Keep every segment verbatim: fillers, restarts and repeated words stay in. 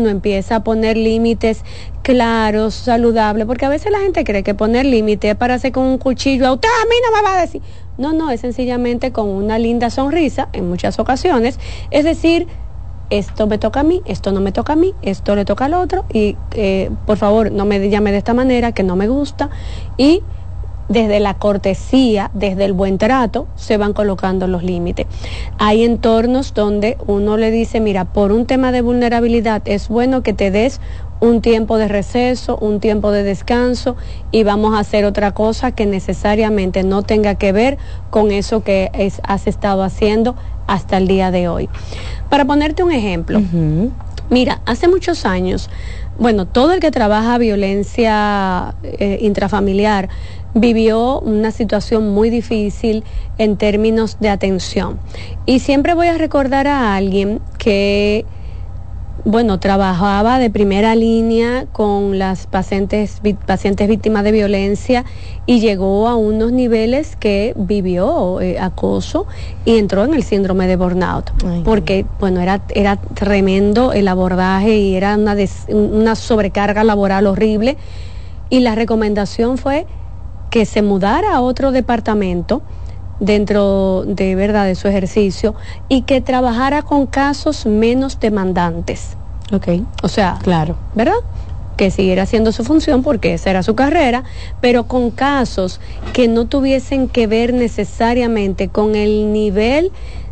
uno empieza a poner límites claros, saludables, porque a veces la gente cree que poner límites es para hacer con un cuchillo, a usted a mí no me va a decir. No, no, es sencillamente con una linda sonrisa en muchas ocasiones, es decir, esto me toca a mí, esto no me toca a mí, esto le toca al otro, y eh, por favor no me llame de esta manera que no me gusta, y desde la cortesía, desde el buen trato, se van colocando los límites. Hay entornos donde uno le dice, mira, por un tema de vulnerabilidad es bueno que te des un tiempo de receso, un tiempo de descanso, y vamos a hacer otra cosa que necesariamente no tenga que ver con eso que es, has estado haciendo hasta el día de hoy. Para ponerte un ejemplo, uh-huh. Mira, hace muchos años, bueno, todo el que trabaja violencia eh, intrafamiliar vivió una situación muy difícil en términos de atención. Y siempre voy a recordar a alguien que, bueno, trabajaba de primera línea con las pacientes, pacientes víctimas de violencia y llegó a unos niveles que vivió eh, acoso y entró en el síndrome de burnout. Ay, porque, bueno, era, era tremendo el abordaje y era una, des, una sobrecarga laboral horrible. Y la recomendación fue que se mudara a otro departamento dentro de verdad de su ejercicio y que trabajara con casos menos demandantes. Okay. O sea, claro, ¿verdad? Que siguiera haciendo su función porque esa era su carrera, pero con casos que no tuviesen que ver necesariamente con el nivel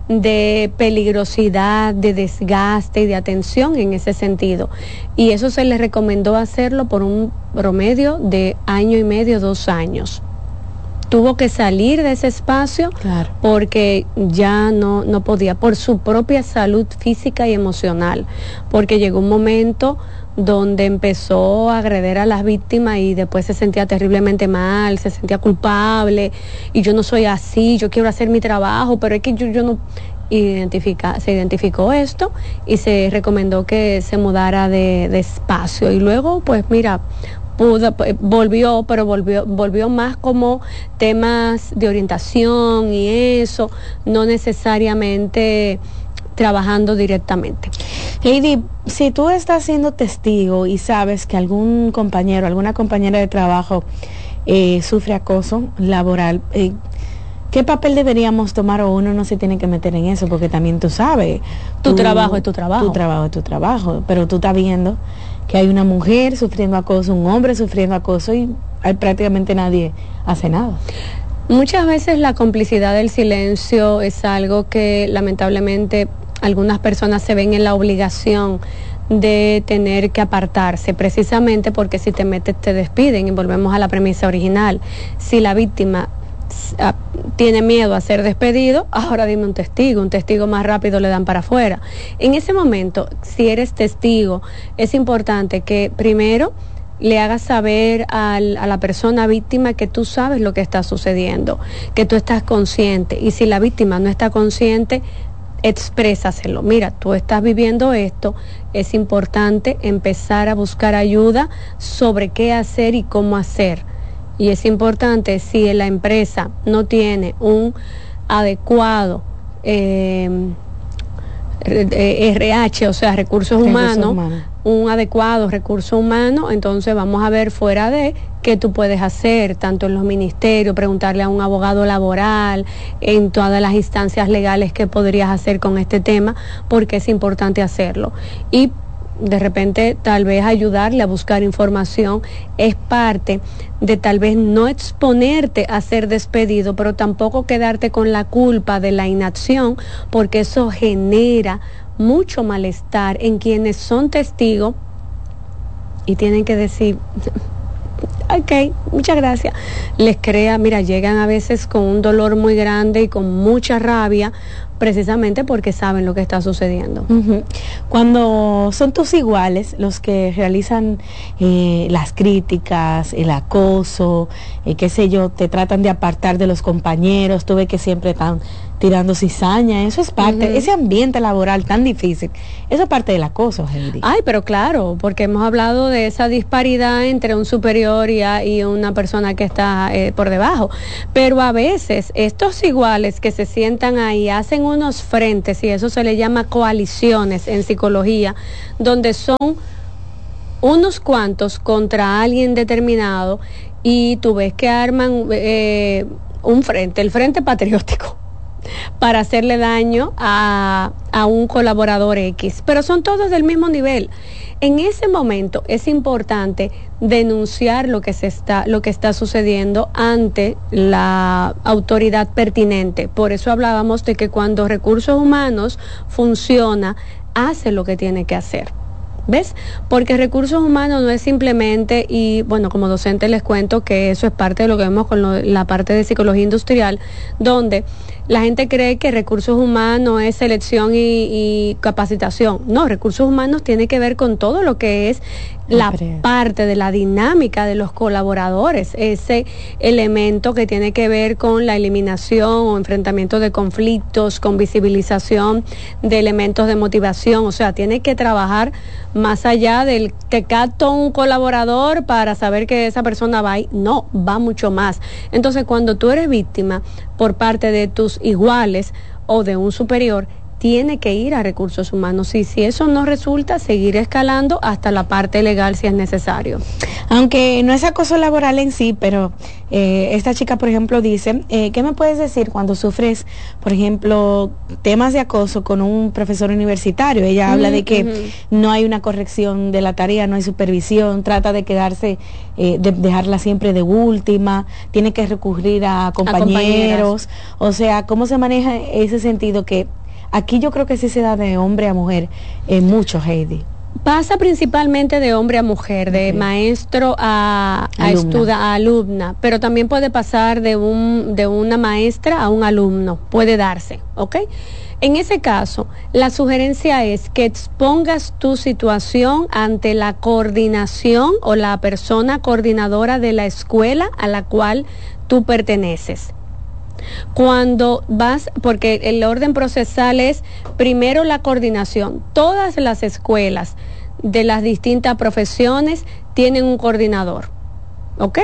de peligrosidad, de desgaste y de atención en ese sentido. Y eso se le recomendó hacerlo por un promedio de año y medio, dos años. Tuvo que salir de ese espacio, claro, porque ya no, no podía, por su propia salud física y emocional, porque llegó un momento donde empezó a agredir a las víctimas y después se sentía terriblemente mal, se sentía culpable, y yo no soy así, yo quiero hacer mi trabajo, pero es que yo, yo no... Identifica, se identificó esto y se recomendó que se mudara de, de espacio, y luego pues mira, pudo, volvió, pero volvió, volvió más como temas de orientación y eso, no necesariamente trabajando directamente. Heidi, si tú estás siendo testigo y sabes que algún compañero, alguna compañera de trabajo eh, sufre acoso laboral, eh, ¿qué papel deberíamos tomar, o uno no se tiene que meter en eso? Porque también tú sabes, tu, tu trabajo es tu trabajo. Tu trabajo es tu trabajo, pero tú estás viendo que hay una mujer sufriendo acoso, un hombre sufriendo acoso, y hay, prácticamente nadie hace nada. Muchas veces la complicidad del silencio es algo que lamentablemente algunas personas se ven en la obligación de tener que apartarse, precisamente porque si te metes te despiden, y volvemos a la premisa original. Si la víctima tiene miedo a ser despedido, ahora dime un testigo, un testigo más rápido le dan para afuera. En ese momento, si eres testigo, es importante que primero le hagas saber al, a la persona víctima que tú sabes lo que está sucediendo, que tú estás consciente, y si la víctima no está consciente, exprésaselo. Mira, tú estás viviendo esto, es importante empezar a buscar ayuda sobre qué hacer y cómo hacer. Y es importante, si la empresa no tiene un adecuado eh, R H, o sea, recursos humanos, humano. un adecuado recurso humano, entonces vamos a ver fuera de qué tú puedes hacer, tanto en los ministerios, preguntarle a un abogado laboral, en todas las instancias legales que podrías hacer con este tema, porque es importante hacerlo. Y de repente tal vez ayudarle a buscar información es parte de tal vez no exponerte a ser despedido, pero tampoco quedarte con la culpa de la inacción, porque eso genera mucho malestar en quienes son testigos y tienen que decir, ok, muchas gracias, les crea, mira, llegan a veces con un dolor muy grande y con mucha rabia, precisamente porque saben lo que está sucediendo. Uh-huh. Cuando son tus iguales los que realizan eh, las críticas, el acoso, eh, qué sé yo, te tratan de apartar de los compañeros, tú ves que siempre están tirando cizaña, eso es parte, uh-huh. ese ambiente laboral tan difícil, eso es parte del acoso, Heidi. Ay, pero claro, porque hemos hablado de esa disparidad entre un superior y, a, y una persona que está eh, por debajo, pero a veces estos iguales que se sientan ahí hacen unos frentes, y eso se le llama coaliciones en psicología, donde son unos cuantos contra alguien determinado, y tú ves que arman eh, un frente, el Frente Patriótico, para hacerle daño a, a un colaborador X, pero son todos del mismo nivel. En ese momento es importante denunciar lo que se está, lo que está sucediendo ante la autoridad pertinente. Por eso hablábamos de que cuando Recursos Humanos funciona, hace lo que tiene que hacer. ¿Ves? Porque Recursos Humanos no es simplemente, y bueno, como docente les cuento que eso es parte de lo que vemos con lo, la parte de psicología industrial, donde la gente cree que Recursos Humanos es selección y, y capacitación. No, Recursos Humanos tiene que ver con todo lo que es la parte de la dinámica de los colaboradores, ese elemento que tiene que ver con la eliminación o enfrentamiento de conflictos, con visibilización de elementos de motivación. O sea, tiene que trabajar más allá del que capto un colaborador para saber que esa persona va ahí. No, va mucho más. Entonces, cuando tú eres víctima por parte de tus iguales o de un superior, tiene que ir a Recursos Humanos, y si eso no resulta, seguir escalando hasta la parte legal si es necesario. Aunque no es acoso laboral en sí, pero eh, esta chica, por ejemplo, dice, eh, ¿qué me puedes decir cuando sufres, por ejemplo, temas de acoso con un profesor universitario? Ella mm, habla de que uh-huh. no hay una corrección de la tarea, no hay supervisión, trata de quedarse, eh, de dejarla siempre de última, tiene que recurrir a compañeros, a o sea, ¿cómo se maneja ese sentido que aquí yo creo que sí se da de hombre a mujer en mucho, Heidi? Pasa principalmente de hombre a mujer, de okay. maestro a, a, estuda, a alumna, pero también puede pasar de un de una maestra a un alumno, puede darse, ¿ok? En ese caso, la sugerencia es que expongas tu situación ante la coordinación o la persona coordinadora de la escuela a la cual tú perteneces. Cuando vas, porque el orden procesal es primero la coordinación. Todas las escuelas de las distintas profesiones tienen un coordinador, ¿ok?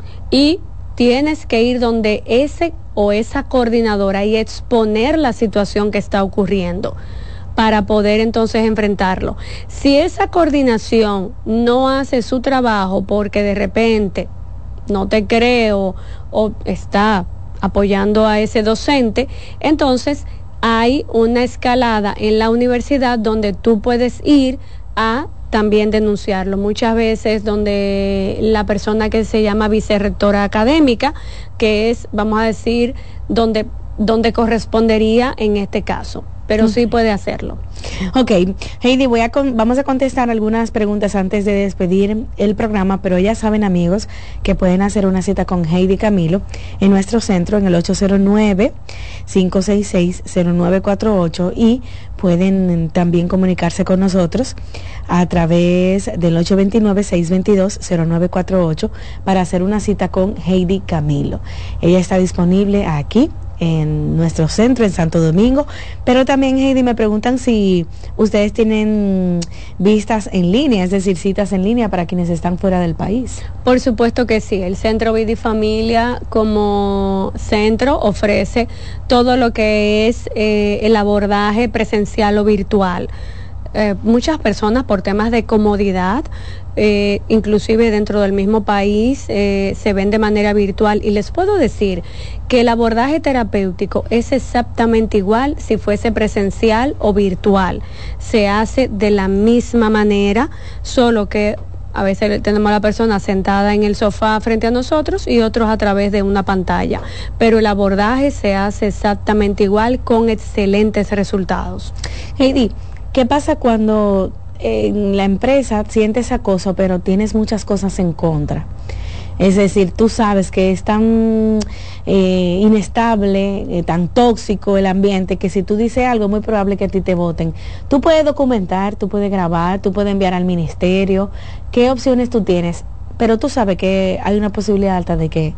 Y tienes que ir donde ese o esa coordinadora y exponer la situación que está ocurriendo para poder entonces enfrentarlo. Si esa coordinación no hace su trabajo porque de repente no te creo o está apoyando a ese docente, entonces hay una escalada en la universidad donde tú puedes ir a también denunciarlo. Muchas veces donde la persona que se llama vicerrectora académica, que es, vamos a decir, donde, donde correspondería en este caso, pero sí puede hacerlo. Ok, Heidi, voy a con, vamos a contestar algunas preguntas antes de despedir el programa, pero ya saben, amigos, que pueden hacer una cita con Heidi Camilo en nuestro centro en el ocho cero nueve, cinco seis seis, cero nueve cuatro ocho, y pueden también comunicarse con nosotros a través del ocho dos nueve, seis dos dos, cero nueve cuatro ocho para hacer una cita con Heidi Camilo. Ella está disponible aquí en nuestro centro en Santo Domingo, pero también, Heidi, me preguntan si ustedes tienen vistas en línea, es decir, citas en línea para quienes están fuera del país. Por supuesto que sí, el Centro Vida y Familia como centro ofrece todo lo que es eh, el abordaje presencial o virtual. Eh, muchas personas por temas de comodidad, eh, inclusive dentro del mismo país, eh, se ven de manera virtual, y les puedo decir que el abordaje terapéutico es exactamente igual si fuese presencial o virtual. Se hace de la misma manera, solo que a veces tenemos a la persona sentada en el sofá frente a nosotros y otros a través de una pantalla, pero el abordaje se hace exactamente igual con excelentes resultados. Heidi, ¿qué pasa cuando en la empresa sientes acoso, pero tienes muchas cosas en contra? Es decir, tú sabes que es tan eh, inestable, eh, tan tóxico el ambiente, que si tú dices algo es muy probable que a ti te voten. Tú puedes documentar, tú puedes grabar, tú puedes enviar al ministerio. ¿Qué opciones tú tienes? Pero tú sabes que hay una posibilidad alta de que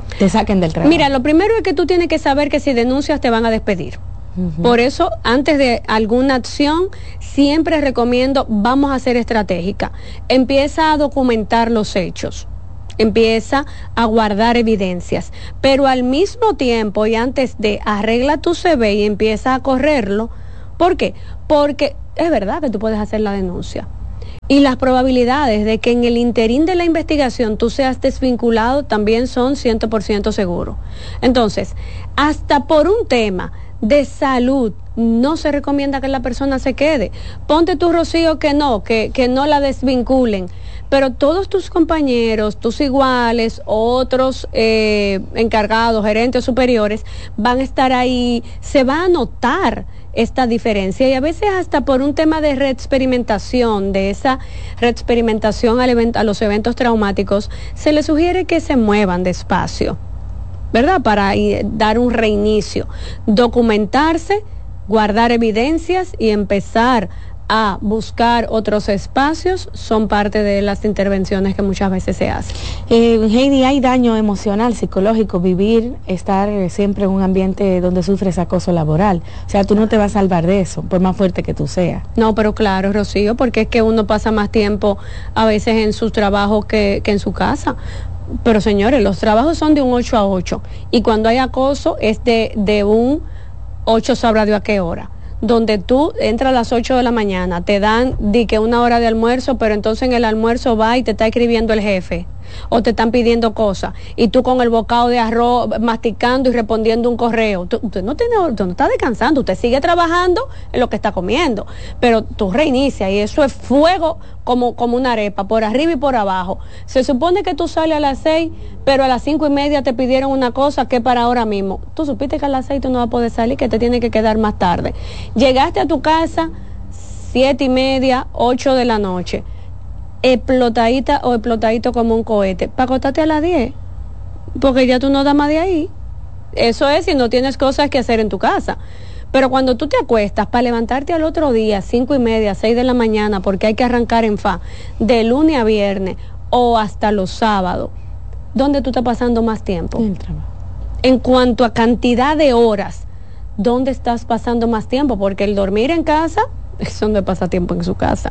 te saquen del trabajo. Mira, lo primero es que tú tienes que saber que si denuncias te van a despedir. Uh-huh. Por eso, antes de alguna acción, siempre recomiendo, vamos a ser estratégica. Empieza a documentar los hechos. Empieza a guardar evidencias, pero al mismo tiempo y antes de arregla tu C V y empieza a correrlo. ¿Por qué? Porque es verdad que tú puedes hacer la denuncia y las probabilidades de que en el interín de la investigación tú seas desvinculado también son cien por ciento seguros. Entonces, hasta por un tema de salud no se recomienda que la persona se quede. Ponte tú, Rocío, que no, que, que no la desvinculen, pero todos tus compañeros, tus iguales, otros eh, encargados, gerentes superiores, van a estar ahí, se va a notar esta diferencia y a veces hasta por un tema de reexperimentación, de esa reexperimentación al event- a los eventos traumáticos, se les sugiere que se muevan despacio, ¿verdad? Para eh, dar un reinicio, documentarse, guardar evidencias y empezar a buscar otros espacios son parte de las intervenciones que muchas veces se hacen. Eh, Heidi, hay daño emocional, psicológico, vivir, estar siempre en un ambiente donde sufres acoso laboral. O sea, tú no te vas a salvar de eso, por más fuerte que tú seas. No, pero claro, Rocío, porque es que uno pasa más tiempo a veces en sus trabajos que, que en su casa. Pero señores, los trabajos son de un ocho a ocho y cuando hay acoso es de, de un ocho sabrá Dios a qué hora, donde tú entras a las ocho de la mañana, te dan di que una hora de almuerzo, pero entonces en el almuerzo va y te está escribiendo el jefe o te están pidiendo cosas y tú con el bocado de arroz masticando y respondiendo un correo. Tú, tú no tienes, tú no estás descansando, usted sigue trabajando en lo que está comiendo, pero tú reinicias y eso es fuego como, como una arepa, por arriba y por abajo. Se supone que tú sales a las seis, pero a las cinco y media te pidieron una cosa que para ahora mismo. Tú supiste que a las seis tú no vas a poder salir, que te tiene que quedar más tarde. Llegaste a tu casa siete y media, ocho de la noche, explotadita o explotadito como un cohete, para acostarte a las diez, porque ya tú no das más de ahí. Eso es si no tienes cosas que hacer en tu casa. Pero cuando tú te acuestas para levantarte al otro día, cinco y media, seis de la mañana, porque hay que arrancar en fa, de lunes a viernes o hasta los sábados, ¿dónde tú estás pasando más tiempo? En el trabajo. En cuanto a cantidad de horas, ¿dónde estás pasando más tiempo? Porque el dormir en casa es donde pasa tiempo en su casa.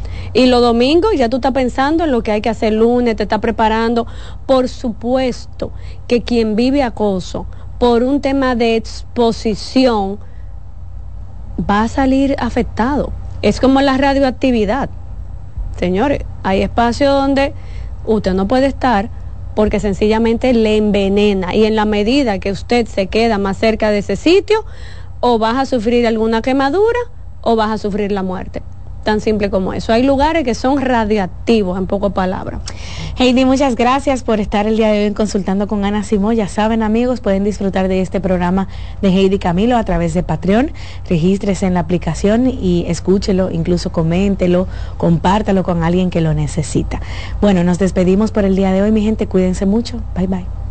Y los domingos ya tú estás pensando en lo que hay que hacer el lunes, te estás preparando. Por supuesto que quien vive acoso por un tema de exposición va a salir afectado. Es como la radioactividad. Señores, hay espacios donde usted no puede estar porque sencillamente le envenena y en la medida que usted se queda más cerca de ese sitio, o vas a sufrir alguna quemadura o vas a sufrir la muerte. Tan simple como eso. Hay lugares que son radiactivos, en pocas palabras. Heidi, muchas gracias por estar el día de hoy en Consultando con Ana Simó. Ya saben, amigos, pueden disfrutar de este programa de Heidi Camilo a través de Patreon. Regístrese en la aplicación y escúchelo, incluso coméntelo, compártalo con alguien que lo necesita. Bueno, nos despedimos por el día de hoy, mi gente. Cuídense mucho. Bye, bye.